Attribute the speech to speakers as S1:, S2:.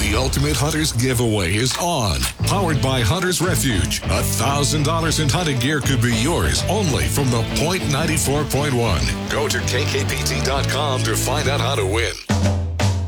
S1: The Ultimate Hunters giveaway is on. Powered by Hunters Refuge. $1,000 in hunting gear could be yours only from the Point 94.1. Go to kkpt.com to find out how to win.